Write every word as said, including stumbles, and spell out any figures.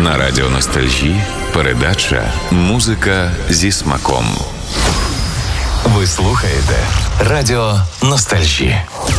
На радіо Ностальжі передача «Музика зі смаком». Ви слухаєте радіо Ностальжі.